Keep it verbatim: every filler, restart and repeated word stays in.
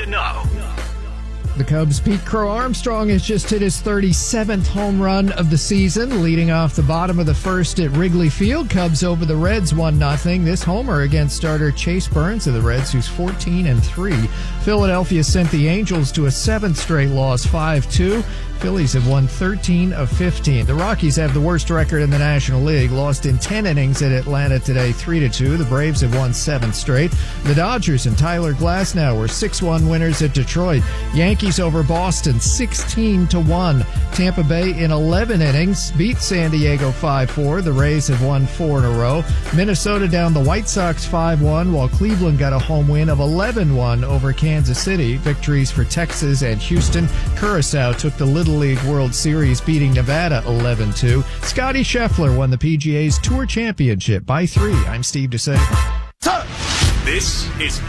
know. The Cubs' Pete Crow Armstrong has just hit his thirty-seventh home run of the season, leading off the bottom of the first at Wrigley Field. Cubs over the Reds one nothing. This homer against starter Chase Burns of the Reds, who's fourteen and three. Philadelphia sent the Angels to a seventh straight loss, five two. Phillies have won thirteen of fifteen. The Rockies have the worst record in the National League, lost in ten innings at Atlanta today, three to two. The Braves have won seven straight. The Dodgers and Tyler Glasnow were six one winners at Detroit. Yankees over Boston, sixteen to one. Tampa Bay in eleven innings beat San Diego five four. The Rays have won four in a row. Minnesota down the White Sox five one, while Cleveland got a home win of eleven one over Kansas City. Victories for Texas and Houston. Curacao took the Little League World Series, beating Nevada eleven two. Scotty Scheffler won the P G A's Tour Championship by three. I'm Steve DeSager. This is